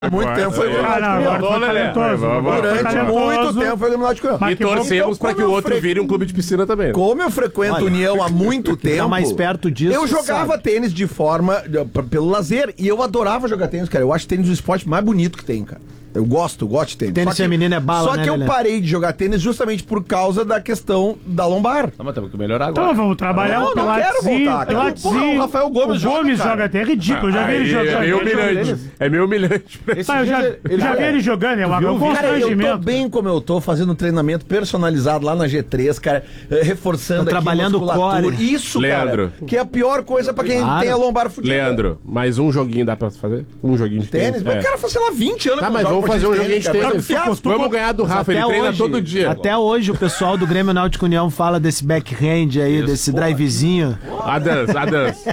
Muito tempo foi Agora foi talentoso. Durante muito tempo foi eliminado de Cunhão. E torcemos pra que o outro vire um clube de piscina também. Como eu frequento União há muito tempo, tá mais perto disso, eu jogava tênis de forma, pelo lazer, e eu adorava jogar tênis, cara. Eu acho tênis o esporte mais bonito que tem, cara. Eu gosto de tênis. Tênis feminino é bala, Só né, que eu Lelê? parei de jogar tênis justamente por causa da questão da lombar. Não, mas temos que melhorar agora. Então vamos trabalhar o pilatezinho. Porra, o Rafael Gomes O Gomes joga, joga até, é ridículo. Eu já vi ele É jogando. meio humilhante. É meio humilhante. Eu já vi ele jogando, é um Cara, eu tô constrangimento. bem como eu tô, fazendo um treinamento personalizado lá na G3, cara, reforçando Tô trabalhando aqui a musculatura. o core. Isso, Leandro. cara, que é a pior coisa pra quem tem a lombar fudida. Leandro, mais um joguinho dá pra fazer? Um joguinho de Tênis? tênis? Mas o cara faz, sei lá, 20 anos Tá, que mas não vamos joga fazer um tênis, joguinho de cara. tênis. Tá Vamos ganhar do Rafa, ele Até treina hoje, todo dia. Até hoje o pessoal do Grêmio Náutico União fala desse backhand aí, desse drivezinho. Adams,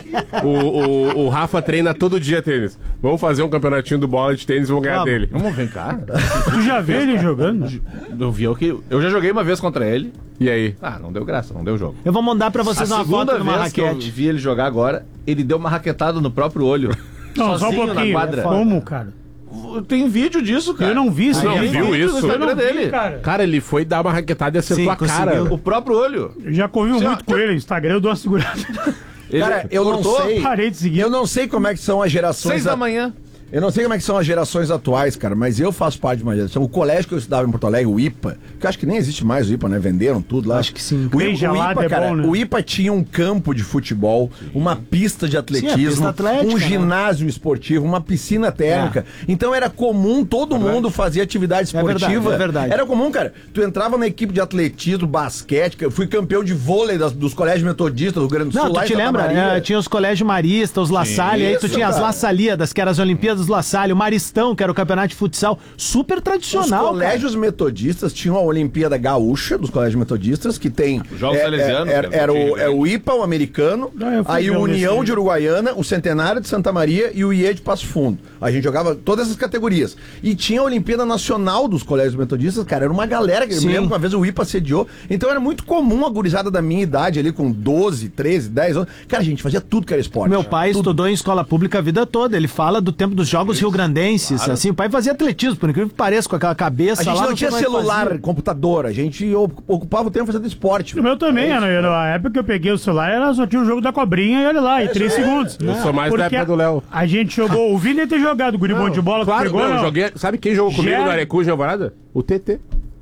o Rafa treina todo dia tênis. Vamos fazer um campeonatinho do bola de tênis e vamos ganhar dele. Vamos ver, cara. Tu já viu ele jogando? Eu já joguei uma vez contra ele. E aí? Ah, não deu graça, não deu jogo. Eu vou mandar pra vocês A uma segunda foto de uma vez que eu raquete. vi ele jogar agora, ele deu uma raquetada no próprio olho. Não, só um sozinho na pouquinho. quadra. Como, cara? Tem vídeo disso, cara. Eu não vi isso. Não aí. viu isso? No Instagram dele. cara. Cara, ele foi dar uma raquetada e acertou Sim, a cara. conseguiu. O próprio olho. Eu já convivo muito com ele no Instagram, eu dou uma segurada. Ele Cara, eu não sei. Parei de seguir. Eu não sei como é que são as gerações. 6 da manhã. Eu não sei como é que são as gerações atuais, cara, mas eu faço parte de uma geração. O colégio que eu estudava em Porto Alegre, o IPA, que eu acho que nem existe mais o IPA, né? Venderam tudo lá. Acho que sim. O Bem IPA, gelado é cara, bom, né? o IPA tinha um campo de futebol, uma pista de atletismo, pista atlética, um né? ginásio esportivo, uma piscina térmica. Então era comum todo mundo fazer atividade esportiva. É verdade. Era comum, cara. Tu entrava na equipe de atletismo, basquete, eu fui campeão de vôlei dos colégios metodistas do Rio Grande do Sul. Não, lá tu em te Santa lembra? Maria. Tinha os colégios maristas, os La Salle, aí tu Isso, tinha as cara. La Salíadas, que eram as Olimpíadas La Salle, o Maristão, que era o campeonato de futsal, super Os tradicional. colégios metodistas tinham a Olimpíada Gaúcha dos colégios metodistas, que tem. Jogos Salesianos, Era o IPA, o americano, Eu fui aí ver o União desse. de Uruguaiana, o Centenário de Santa Maria e o IE de Passo Fundo. A gente jogava todas essas categorias. E tinha a Olimpíada Nacional dos colégios metodistas, cara. Era uma galera que eu me Sim. lembro que uma vez o IPA sediou. Então era muito comum a gurizada da minha idade ali, com 12, 13, 10 anos. Cara, a gente fazia tudo que era esporte. Meu pai estudou em escola pública a vida toda. Ele fala do tempo dos Jogos Rio-Grandenses. Assim, o pai fazia atletismo, por incrível que pareça, com aquela cabeça A gente lá. não tinha sei como é que celular, fazia. computador. A gente ocupava o tempo fazendo esporte. O meu também, na época que eu peguei o celular, era só tinha o jogo da cobrinha e olha lá, em 3 segundos. Eu sou mais da Porque época do Léo. A gente jogou, o Vini deve ter jogado o guribão de bola, Claro, pegou, não, eu não. joguei. Sabe quem jogou comigo Gera- no Arecuja em Alvorada? O TT.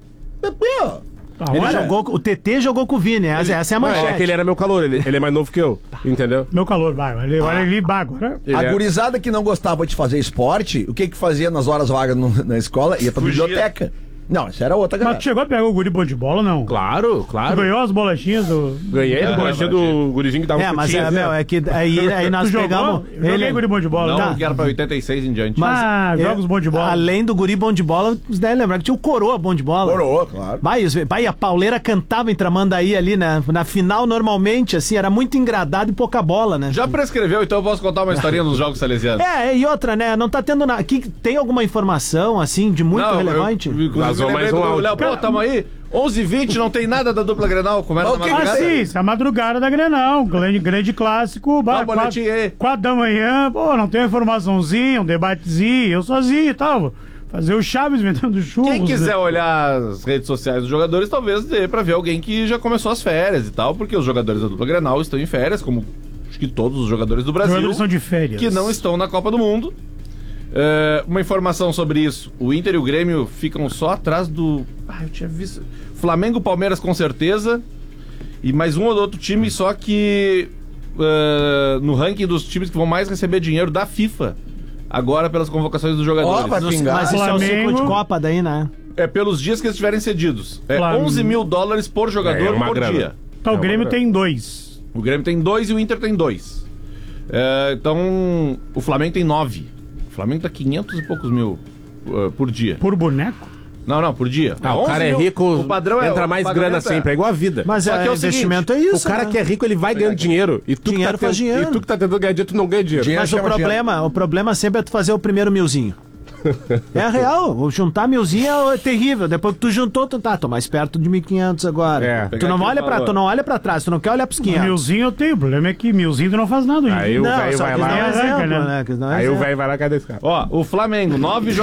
Tá, Ele olha, jogou, o TT jogou com o Vini, essa é a Não, manchete. é que ele era meu calor, ele é mais novo que eu. Entendeu? Meu calor, vai, olha ali, agora. Ele A é- gurizada que não gostava de fazer esporte, o que que fazia nas horas vagas na escola? Ia pra biblioteca. Não, isso era outra Mas galera. tu chegou a pegar o guribão de bola ou não? Claro, Tu claro. ganhou as bolachinhas do... Ganhei a bolachinha do gurizinho que dava um Mas chutinho, meu, assim, é que aí nós Tu jogou? pegamos. Eu joguei guribão de bola. Não, Tá. que era pra 86 em diante. Jogos bom de bola. Além do guri bom de bola, vocês devem lembrar que tinha o Coroa bom de bola. Coroa, claro. Vai, a pauleira cantava em Tramandaí ali, né? Na final, normalmente, assim, era muito engradado e pouca bola, né? Já prescreveu, então eu posso contar uma historinha nos Jogos Salesianos. E outra, né? Não tá tendo nada. Tem alguma informação, assim, de muito relevante? Vazou mais um áudio. Léo, pô, tamo aí. 11h20, não tem nada da dupla Grenal. Começa na Mas o que madrugada. Sim, isso é a madrugada da Grenal, grande clássico, Dá um boletim aí. 4 da manhã, pô, não tem uma informaçãozinha, um debatezinho, eu sozinho e tal, fazer o Chaves vendendo churros. Quem quiser né? olhar as redes sociais dos jogadores, talvez dê pra ver alguém que já começou as férias e tal, porque os jogadores da dupla Grenal estão em férias, como acho que todos os jogadores do Os Brasil, jogadores são de férias. que não estão na Copa do Mundo. Uma informação sobre isso: o Inter e o Grêmio ficam só atrás do. Eu tinha visto. Flamengo, Palmeiras com certeza. E mais um ou outro time, só que no ranking dos times que vão mais receber dinheiro da FIFA. Agora pelas convocações dos jogadores. Vai pingar. Mas isso é o Flamengo- ciclo de Copa daí, né? É pelos dias que eles estiverem cedidos. É Flamengo. $11 mil por jogador É uma por grana. dia. Então o É, Grêmio uma tem 2. O Grêmio tem 2 e o Inter tem 2. Então, o Flamengo tem 9. O Flamengo tá 500 e poucos mil por dia. Por boneco? Não, por dia. Ah, o 11 cara é mil. rico, O padrão é entra o mais pagamento grana sempre, é igual a vida. Mas Só que é o investimento seguinte, é isso. O cara né? que é rico, ele vai ganhando dinheiro. E tu Dinheiro que tá faz tendo- dinheiro. E tu que tá tentando ganhar dinheiro, tu não ganha dinheiro. Dinheiro Mas o chama problema sempre é tu fazer o primeiro milzinho. É real, juntar milzinho é terrível. Depois que tu juntou, tô mais perto de 1.500 agora. É. Tu não olha pra trás, tu não quer olhar pros 500. Milzinho eu tenho, o problema é que milzinho tu não faz nada hoje. Aí o Não, velho só vai quis dar um lá. arranca, exemplo, né? né? Quis dar um Aí o exemplo. velho vai lá, cadê esse cara? Ó, o Flamengo, 9